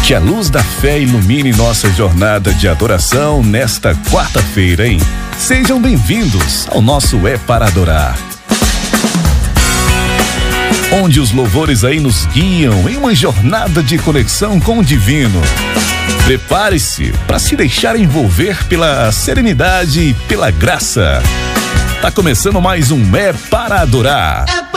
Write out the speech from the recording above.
Que a luz da fé ilumine nossa jornada de adoração nesta quarta-feira, hein? Sejam bem-vindos ao nosso É para Adorar, onde os louvores aí nos guiam em uma jornada de conexão com o divino. Prepare-se para se deixar envolver pela serenidade e pela graça. Tá começando mais um É para Adorar.